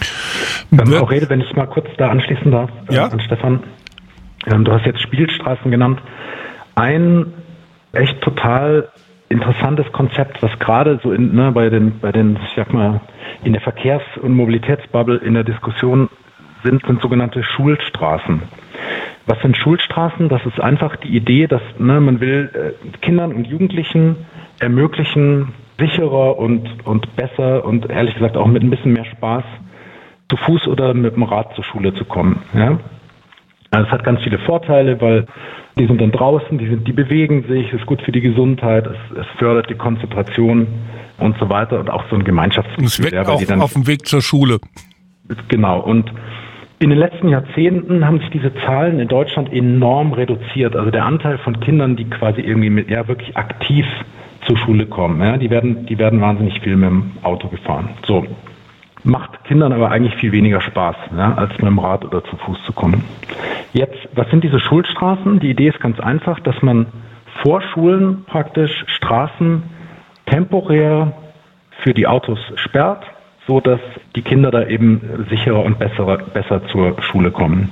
Ähm, Aurel, wenn ich mal kurz da anschließen darf, äh, ja? an Stefan. Ähm, du hast jetzt Spielstraßen genannt. Ein echt total interessantes Konzept, was gerade so in, ne, bei den, bei den, ich sag mal, in der Verkehrs- und Mobilitätsbubble in der Diskussion sind, sind sogenannte Schulstraßen. Was sind Schulstraßen? Das ist einfach die Idee, dass ne, man will äh, Kindern und Jugendlichen ermöglichen, sicherer und, und besser und ehrlich gesagt auch mit ein bisschen mehr Spaß zu Fuß oder mit dem Rad zur Schule zu kommen. Ja? Also es hat ganz viele Vorteile, weil die sind dann draußen, die, sind, die bewegen sich, es ist gut für die Gesundheit, es, es fördert die Konzentration und so weiter und auch so ein Gemeinschaftsgefühl. Es weckt ja, auch die dann, auf dem Weg zur Schule. Genau, und in den letzten Jahrzehnten haben sich diese Zahlen in Deutschland enorm reduziert. Also der Anteil von Kindern, die quasi irgendwie mit, ja, wirklich aktiv zur Schule kommen, ja, die werden, die werden wahnsinnig viel mit dem Auto gefahren. So. Macht Kindern aber eigentlich viel weniger Spaß, ja, als mit dem Rad oder zu Fuß zu kommen. Jetzt, was sind diese Schulstraßen? Die Idee ist ganz einfach, dass man vor Schulen praktisch Straßen temporär für die Autos sperrt, so dass die Kinder da eben sicherer und besser, besser zur Schule kommen.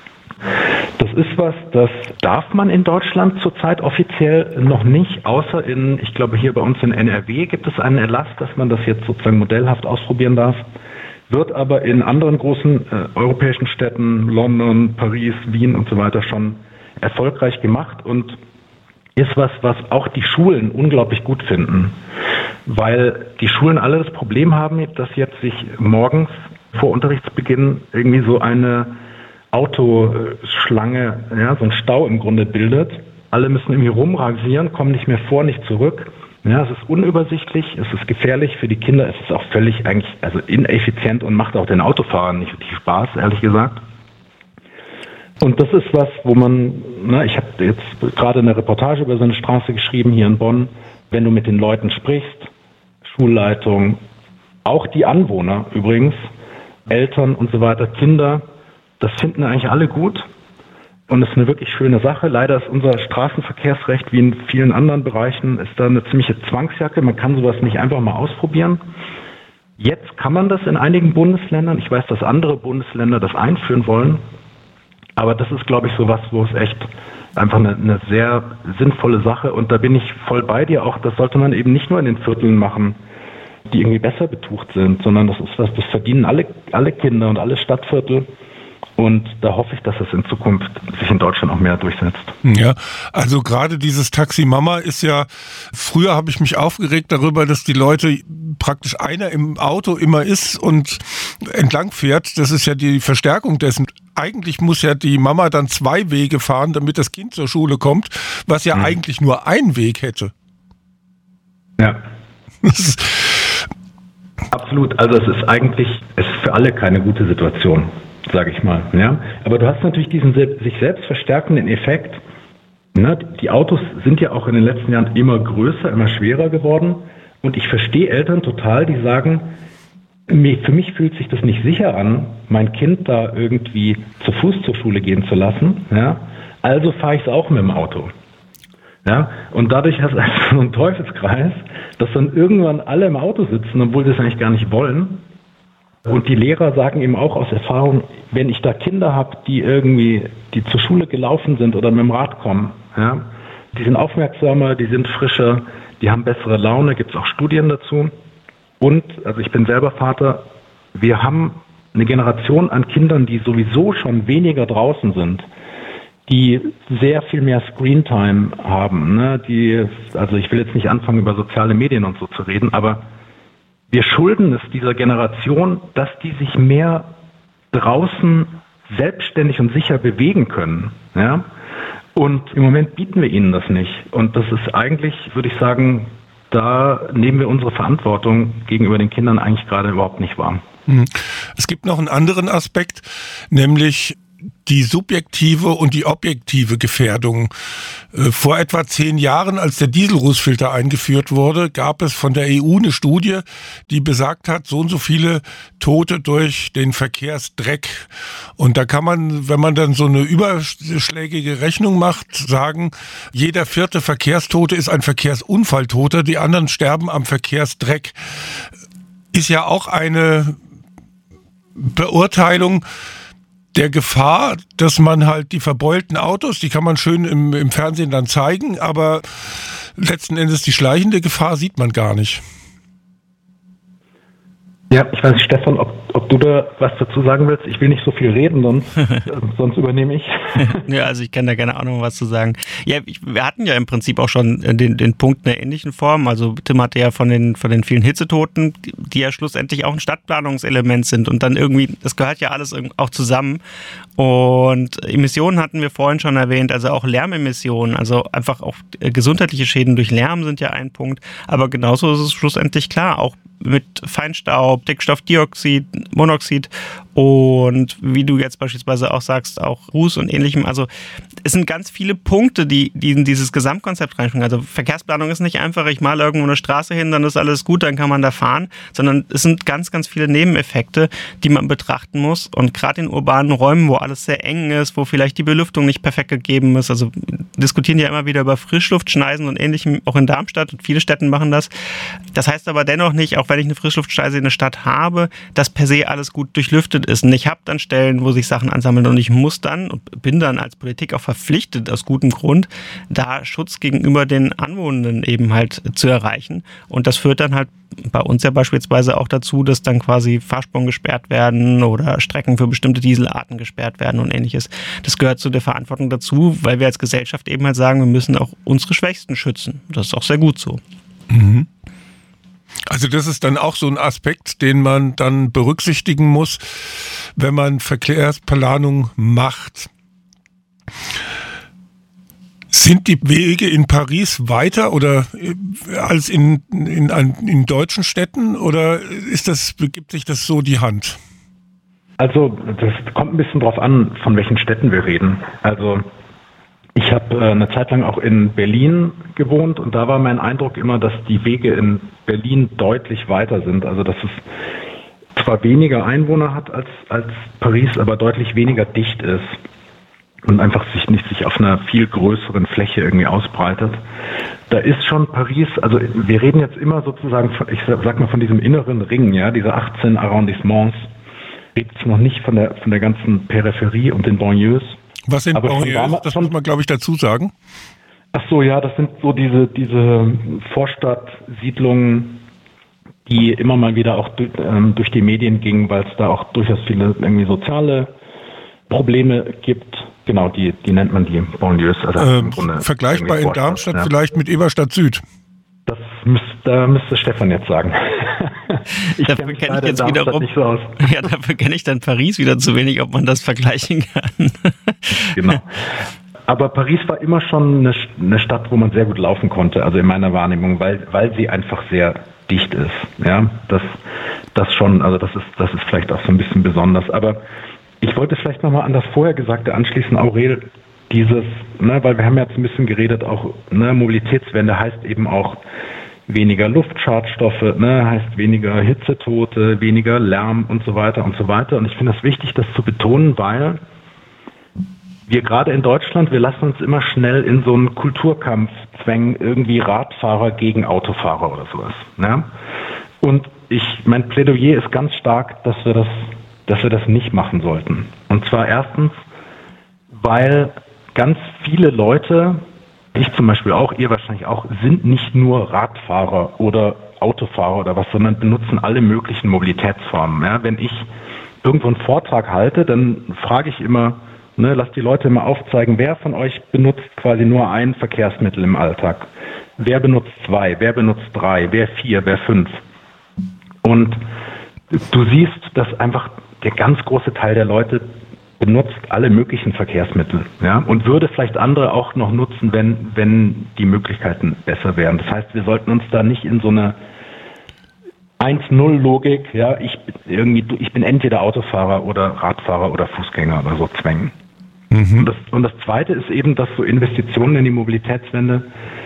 Das ist was, das darf man in Deutschland zurzeit offiziell noch nicht, außer in, ich glaube hier bei uns in N R W gibt es einen Erlass, dass man das jetzt sozusagen modellhaft ausprobieren darf, wird aber in anderen großen äh, europäischen Städten, London, Paris, Wien und so weiter schon erfolgreich gemacht und ist was, was auch die Schulen unglaublich gut finden. Weil die Schulen alle das Problem haben, dass jetzt sich morgens vor Unterrichtsbeginn irgendwie so eine Autoschlange, ja, so ein Stau im Grunde bildet. Alle müssen irgendwie rumrasieren, kommen nicht mehr vor, nicht zurück. Ja, es ist unübersichtlich, es ist gefährlich für die Kinder, es ist auch völlig eigentlich, also ineffizient und macht auch den Autofahrern nicht wirklich Spaß, ehrlich gesagt. Und das ist was, wo man, na, ich habe jetzt gerade eine Reportage über so eine Straße geschrieben hier in Bonn, wenn du mit den Leuten sprichst, Schulleitung, auch die Anwohner übrigens, Eltern und so weiter, Kinder, das finden eigentlich alle gut und es ist eine wirklich schöne Sache. Leider ist unser Straßenverkehrsrecht wie in vielen anderen Bereichen ist da eine ziemliche Zwangsjacke, man kann sowas nicht einfach mal ausprobieren. Jetzt kann man das in einigen Bundesländern, ich weiß, dass andere Bundesländer das einführen wollen, Aber das ist, glaube ich, so was, wo es echt einfach eine, eine sehr sinnvolle Sache, und da bin ich voll bei dir auch, das sollte man eben nicht nur in den Vierteln machen, die irgendwie besser betucht sind, sondern das ist was, das verdienen alle, alle Kinder und alle Stadtviertel. Und da hoffe ich, dass es in Zukunft sich in Deutschland auch mehr durchsetzt. Ja, also gerade dieses Taxi Mama ist ja, früher habe ich mich aufgeregt darüber, dass die Leute praktisch einer im Auto immer ist und entlang fährt. Das ist ja die Verstärkung dessen. Eigentlich muss ja die Mama dann zwei Wege fahren, damit das Kind zur Schule kommt, was ja mhm. eigentlich nur einen Weg hätte. Ja. Absolut. Also es ist eigentlich, es ist für alle keine gute Situation, sage ich mal. Ja? Aber du hast natürlich diesen sich selbst verstärkenden Effekt. Ne? Die Autos sind ja auch in den letzten Jahren immer größer, immer schwerer geworden. Und ich verstehe Eltern total, die sagen, für mich fühlt sich das nicht sicher an, mein Kind da irgendwie zu Fuß zur Schule gehen zu lassen. Ja? Also fahre ich es auch mit dem Auto. Ja? Und dadurch hast du so einen Teufelskreis, dass dann irgendwann alle im Auto sitzen, obwohl sie es eigentlich gar nicht wollen. Und die Lehrer sagen eben auch aus Erfahrung, wenn ich da Kinder habe, die irgendwie, die zur Schule gelaufen sind oder mit dem Rad kommen, ja, die sind aufmerksamer, die sind frischer, die haben bessere Laune, gibt es auch Studien dazu. Und, also ich bin selber Vater, wir haben eine Generation an Kindern, die sowieso schon weniger draußen sind, die sehr viel mehr Screentime haben, ne, die, also ich will jetzt nicht anfangen, über soziale Medien und so zu reden, aber wir schulden es dieser Generation, dass die sich mehr draußen selbstständig und sicher bewegen können. Ja? Und im Moment bieten wir ihnen das nicht. Und das ist eigentlich, würde ich sagen, da nehmen wir unsere Verantwortung gegenüber den Kindern eigentlich gerade überhaupt nicht wahr. Es gibt noch einen anderen Aspekt, nämlich die subjektive und die objektive Gefährdung. Vor etwa zehn Jahren, als der Dieselrußfilter eingeführt wurde, gab es von der E U eine Studie, die besagt hat, so und so viele Tote durch den Verkehrsdreck. Und da kann man, wenn man dann so eine überschlägige Rechnung macht, sagen, jeder vierte Verkehrstote ist ein Verkehrsunfalltoter, die anderen sterben am Verkehrsdreck. Ist ja auch eine Beurteilung der Gefahr, dass man halt die verbeulten Autos, die kann man schön im, im Fernsehen dann zeigen, aber letzten Endes die schleichende Gefahr sieht man gar nicht. Ja, ich weiß nicht, Stefan, ob, ob du da was dazu sagen willst. Ich will nicht so viel reden, sonst, sonst übernehme ich. Ja, also ich kann da gerne auch noch was zu sagen. Ja, ich, wir hatten ja im Prinzip auch schon den, den Punkt in einer ähnlichen Form. Also Tim hatte ja von den, von den vielen Hitzetoten, die, die ja schlussendlich auch ein Stadtplanungselement sind und dann irgendwie, das gehört ja alles auch zusammen. Und Emissionen hatten wir vorhin schon erwähnt, also auch Lärmemissionen, also einfach auch gesundheitliche Schäden durch Lärm sind ja ein Punkt. Aber genauso ist es schlussendlich klar, auch mit Feinstaub, Dickstoffdioxid, Monoxid und wie du jetzt beispielsweise auch sagst, auch Ruß und ähnlichem. Also es sind ganz viele Punkte, die, die in dieses Gesamtkonzept reinspringen. Also Verkehrsplanung ist nicht einfach, ich male irgendwo eine Straße hin, dann ist alles gut, dann kann man da fahren, sondern es sind ganz, ganz viele Nebeneffekte, die man betrachten muss. Und gerade in urbanen Räumen, wo alles sehr eng ist, wo vielleicht die Belüftung nicht perfekt gegeben ist, also wir diskutieren ja immer wieder über Frischluftschneisen und ähnlichem, auch in Darmstadt und viele Städte machen das. Das heißt aber dennoch nicht, auch wenn ich eine Frischluftschneise in der Stadt habe, dass per se alles gut durchlüftet ist. Und ich habe dann Stellen, wo sich Sachen ansammeln und ich muss dann und bin dann als Politik auch verpflichtet, aus gutem Grund, da Schutz gegenüber den Anwohnenden eben halt zu erreichen. Und das führt dann halt bei uns ja beispielsweise auch dazu, dass dann quasi Fahrspuren gesperrt werden oder Strecken für bestimmte Dieselarten gesperrt werden und ähnliches. Das gehört zu der Verantwortung dazu, weil wir als Gesellschaft eben halt sagen, wir müssen auch unsere Schwächsten schützen. Das ist auch sehr gut so. Mhm. Also das ist dann auch so ein Aspekt, den man dann berücksichtigen muss, wenn man Verkehrsplanung macht. Sind die Wege in Paris weiter oder als in, in, in deutschen Städten oder ist das, gibt sich das so die Hand? Also das kommt ein bisschen drauf an, von welchen Städten wir reden. Also ich habe äh, eine Zeit lang auch in Berlin gewohnt und da war mein Eindruck immer, dass die Wege in Berlin deutlich weiter sind. Also dass es zwar weniger Einwohner hat als, als Paris, aber deutlich weniger dicht ist und einfach sich nicht sich auf einer viel größeren Fläche irgendwie ausbreitet. Da ist schon Paris, also wir reden jetzt immer sozusagen, von, ich sag mal von diesem inneren Ring, ja, diese achtzehn Arrondissements, redet noch nicht von der von der ganzen Peripherie und den Banlieues. Was in Banlieue ist, das muss man, glaube ich, dazu sagen. Ach so, ja, das sind so diese, diese Vorstadtsiedlungen, die immer mal wieder auch durch, ähm, durch die Medien gingen, weil es da auch durchaus viele irgendwie soziale Probleme gibt. Genau, die, die nennt man die Banlieues. Also ähm, vergleichbar in Darmstadt ja. vielleicht mit Eberstadt Süd. Das müsste, da müsste Stefan jetzt sagen. ich dafür kenne ich jetzt wiederum, nicht so aus. Ja, dafür kenne ich dann Paris wieder zu wenig, ob man das vergleichen kann. Genau. Aber Paris war immer schon eine, eine Stadt, wo man sehr gut laufen konnte, also in meiner Wahrnehmung, weil, weil sie einfach sehr dicht ist. Ja, das, das schon, also das ist, das ist vielleicht auch so ein bisschen besonders. Aber ich wollte vielleicht nochmal an das vorher Gesagte anschließen, Aurel, dieses, ne, weil wir haben jetzt ein bisschen geredet, auch ne, Mobilitätswende heißt eben auch weniger Luftschadstoffe, ne, heißt weniger Hitzetote, weniger Lärm und so weiter und so weiter. Und ich finde es wichtig, das zu betonen, weil wir gerade in Deutschland, wir lassen uns immer schnell in so einen Kulturkampf zwängen, irgendwie Radfahrer gegen Autofahrer oder sowas. Ne? Und ich, mein Plädoyer ist ganz stark, dass wir das, dass wir das nicht machen sollten. Und zwar erstens, weil ganz viele Leute, ich zum Beispiel auch, ihr wahrscheinlich auch, sind nicht nur Radfahrer oder Autofahrer oder was, sondern benutzen alle möglichen Mobilitätsformen. Ja, wenn ich irgendwo einen Vortrag halte, dann frage ich immer, ne, lasst die Leute immer aufzeigen, wer von euch benutzt quasi nur ein Verkehrsmittel im Alltag? Wer benutzt zwei? Wer benutzt drei? Wer vier? Wer fünf? Und du siehst, dass einfach der ganz große Teil der Leute benutzt alle möglichen Verkehrsmittel, ja, und würde vielleicht andere auch noch nutzen, wenn, wenn die Möglichkeiten besser wären. Das heißt, wir sollten uns da nicht in so eine eins null Logik, ja, ich irgendwie, ich bin entweder Autofahrer oder Radfahrer oder Fußgänger oder so zwängen. Mhm. Und das, und das Zweite ist eben, dass so Investitionen in die Mobilitätswende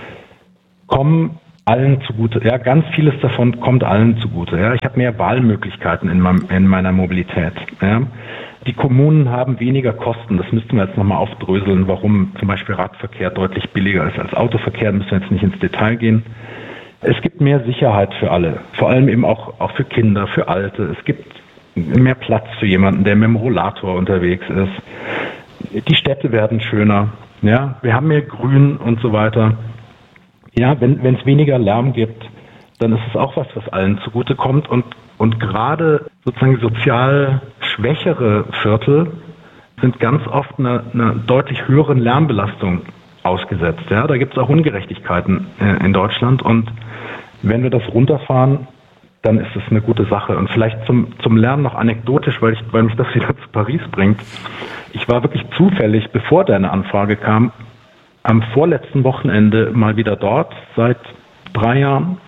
kommen allen zugute. Ja, ganz vieles davon kommt allen zugute. Ja, ich habe mehr Wahlmöglichkeiten in, meinem, in meiner Mobilität. Ja. Die Kommunen haben weniger Kosten. Das müssten wir jetzt nochmal aufdröseln, warum zum Beispiel Radverkehr deutlich billiger ist als Autoverkehr. Da müssen wir jetzt nicht ins Detail gehen. Es gibt mehr Sicherheit für alle, vor allem eben auch, auch für Kinder, für Alte. Es gibt mehr Platz für jemanden, der mit dem Rollator unterwegs ist. Die Städte werden schöner. Ja, wir haben mehr Grün und so weiter. Ja, wenn wenn es weniger Lärm gibt, dann ist es auch was, was allen zugutekommt. Und, und gerade sozusagen sozial schwächere Viertel sind ganz oft einer, einer deutlich höheren Lärmbelastung ausgesetzt. Ja, da gibt es auch Ungerechtigkeiten äh, in Deutschland. Und wenn wir das runterfahren, dann ist es eine gute Sache. Und vielleicht zum, zum Lernen noch anekdotisch, weil, ich, weil mich das wieder zu Paris bringt. Ich war wirklich zufällig, bevor deine Anfrage kam, am vorletzten Wochenende mal wieder dort, seit drei Jahren.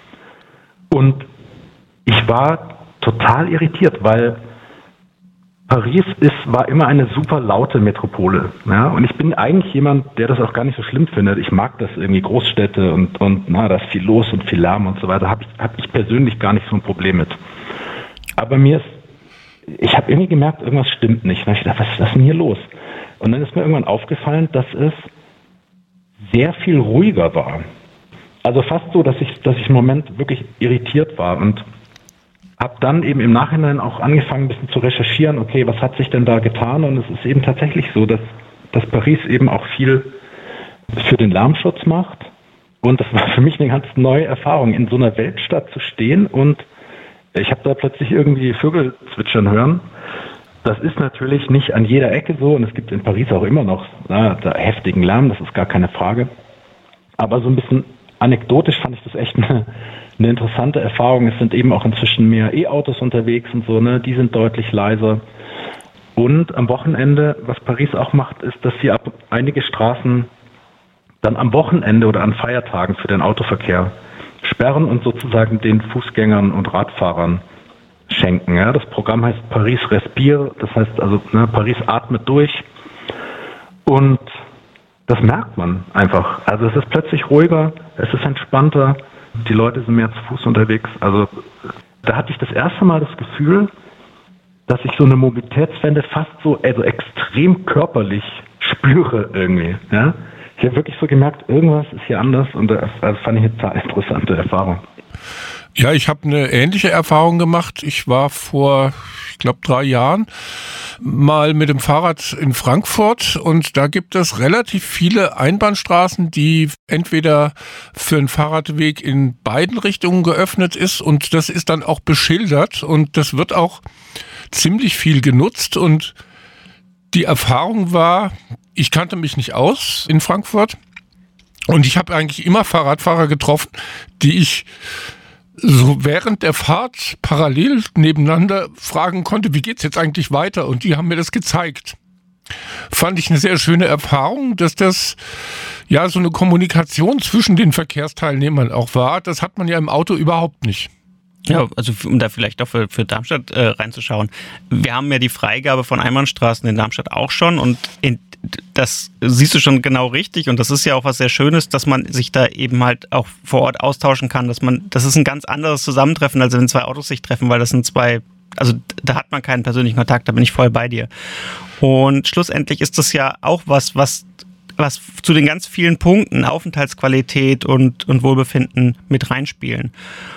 Und ich war total irritiert, weil Paris ist, war immer eine super laute Metropole. Ja? Und ich bin eigentlich jemand, der das auch gar nicht so schlimm findet. Ich mag das irgendwie, Großstädte und, und na, da ist viel los und viel Lärm und so weiter. Habe ich, hab ich persönlich gar nicht so ein Problem mit. Aber mir ist, ich habe irgendwie gemerkt, irgendwas stimmt nicht. Und ich dachte, was, was ist denn hier los? Und dann ist mir irgendwann aufgefallen, dass es sehr viel ruhiger war. Also fast so, dass ich, dass ich im Moment wirklich irritiert war und habe dann eben im Nachhinein auch angefangen, ein bisschen zu recherchieren, okay, was hat sich denn da getan? Und es ist eben tatsächlich so, dass, dass Paris eben auch viel für den Lärmschutz macht. Und das war für mich eine ganz neue Erfahrung, in so einer Weltstadt zu stehen. Und ich habe da plötzlich irgendwie Vögel zwitschern hören. Das ist natürlich nicht an jeder Ecke so. Und es gibt in Paris auch immer noch na, da heftigen Lärm, das ist gar keine Frage. Aber so ein bisschen anekdotisch fand ich das echt eine, eine interessante Erfahrung. Es sind eben auch inzwischen mehr E-Autos unterwegs und so, ne? Die sind deutlich leiser. Und am Wochenende, was Paris auch macht, ist, dass sie ab einige Straßen dann am Wochenende oder an Feiertagen für den Autoverkehr sperren und sozusagen den Fußgängern und Radfahrern schenken. Ja? Das Programm heißt Paris Respire, das heißt also, ne, Paris atmet durch. Und das merkt man einfach. Also es ist plötzlich ruhiger, es ist entspannter, die Leute sind mehr zu Fuß unterwegs. Also da hatte ich das erste Mal das Gefühl, dass ich so eine Mobilitätswende fast so also extrem körperlich spüre irgendwie. Ja? Ich habe wirklich so gemerkt, irgendwas ist hier anders und das, das fand ich eine total interessante Erfahrung. Ja, ich habe eine ähnliche Erfahrung gemacht. Ich war vor, ich glaube, drei Jahren mal mit dem Fahrrad in Frankfurt und da gibt es relativ viele Einbahnstraßen, die entweder für einen Fahrradweg in beiden Richtungen geöffnet ist und das ist dann auch beschildert und das wird auch ziemlich viel genutzt und die Erfahrung war, ich kannte mich nicht aus in Frankfurt und ich habe eigentlich immer Fahrradfahrer getroffen, die ich so während der Fahrt parallel nebeneinander fragen konnte, wie geht's jetzt eigentlich weiter? Und die haben mir das gezeigt. Fand ich eine sehr schöne Erfahrung, dass das ja so eine Kommunikation zwischen den Verkehrsteilnehmern auch war. Das hat man ja im Auto überhaupt nicht. Ja, also um da vielleicht auch für, für Darmstadt äh, reinzuschauen. Wir haben ja die Freigabe von Einbahnstraßen in Darmstadt auch schon und in, das siehst du schon genau richtig und das ist ja auch was sehr Schönes, dass man sich da eben halt auch vor Ort austauschen kann, dass man, das ist ein ganz anderes Zusammentreffen, als wenn zwei Autos sich treffen, weil das sind zwei, also da hat man keinen persönlichen Kontakt, da bin ich voll bei dir. Und schlussendlich ist das ja auch was, was was zu den ganz vielen Punkten Aufenthaltsqualität und, und Wohlbefinden mit reinspielen.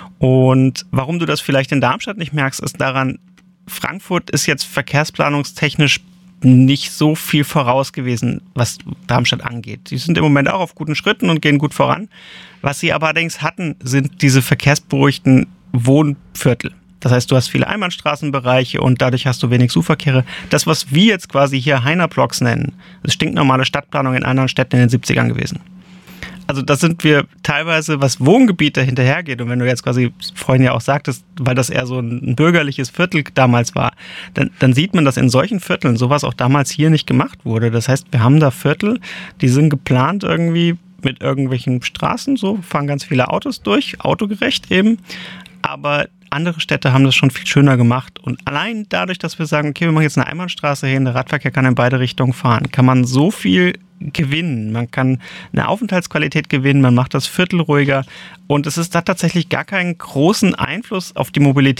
Und warum du das vielleicht in Darmstadt nicht merkst, ist daran, Frankfurt ist jetzt verkehrsplanungstechnisch nicht so viel voraus gewesen, was Darmstadt angeht. Die sind im Moment auch auf guten Schritten und gehen gut voran. Was sie aber allerdings hatten, sind diese verkehrsberuhigten Wohnviertel. Das heißt, du hast viele Einbahnstraßenbereiche und dadurch hast du wenig Suchverkehre. Das, was wir jetzt quasi hier Heiner-Blocks nennen, ist stinknormale Stadtplanung in anderen Städten in den siebzigern gewesen. Also da sind wir teilweise, was Wohngebiete hinterhergeht, und wenn du jetzt quasi vorhin ja auch sagtest, weil das eher so ein bürgerliches Viertel damals war, dann, dann sieht man, dass in solchen Vierteln sowas auch damals hier nicht gemacht wurde. Das heißt, wir haben da Viertel, die sind geplant irgendwie mit irgendwelchen Straßen, so fahren ganz viele Autos durch, autogerecht eben, aber andere Städte haben das schon viel schöner gemacht und allein dadurch, dass wir sagen, okay, wir machen jetzt eine Einbahnstraße hin, der Radverkehr kann in beide Richtungen fahren, kann man so viel gewinnen. Man kann eine Aufenthaltsqualität gewinnen, man macht das Viertel ruhiger und es ist da tatsächlich gar keinen großen Einfluss auf die Mobilität